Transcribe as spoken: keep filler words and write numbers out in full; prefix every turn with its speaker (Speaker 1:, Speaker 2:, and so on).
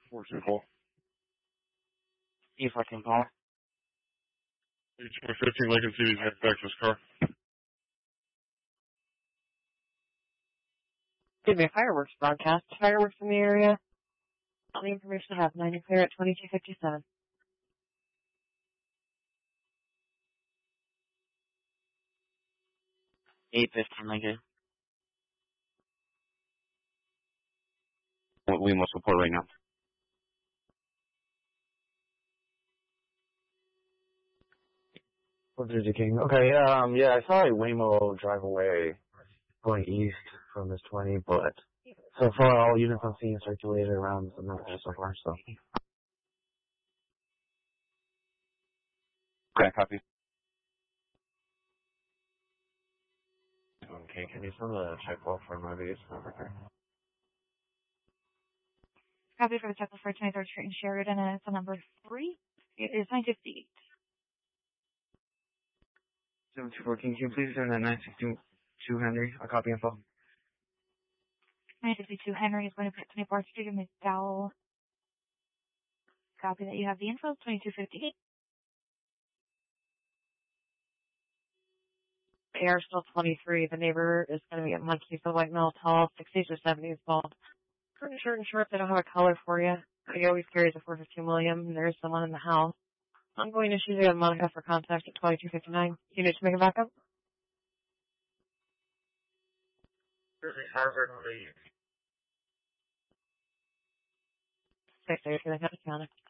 Speaker 1: fourteen Paul.
Speaker 2: E fourteen Paul.
Speaker 1: H twenty fifteen Lincoln C D's heading back to his car.
Speaker 3: Give me a fireworks broadcast. Fireworks in the area. All the information I have. ninety clear at twenty-two fifty-seven.
Speaker 2: eight fifteen Lincoln.
Speaker 4: We must report right now.
Speaker 5: What did you King? Okay, um, yeah, I saw a Waymo drive away going east from this twenty, but so far all units I'm seeing circulated around the north so far, so.
Speaker 4: Okay, copy.
Speaker 5: Okay, can you send the check off for my base?
Speaker 6: Copy for the check for twenty-third Street in Sheridan, and it's a number three. It is nine fifty-eight.
Speaker 2: seven two four King, can you please return that nine sixty-two Henry? I'll copy info.
Speaker 6: nine fifty-two Henry is going to put twenty-fourth Street in McDowell. Copy that you have the info, twenty-two fifty-eight.
Speaker 3: A R still twenty-three. The neighbor is going to be at Monkey for White Mill Tall, sixties or seventies bald. Pretty short and short, they don't have a color for you. He always carries a four fifty William, and there's someone in the house. Ongoing issues at Monica for contact at twenty-two fifty-nine. You need to make a backup?
Speaker 2: Harvard Reed.
Speaker 3: Six, they're going to have a counter.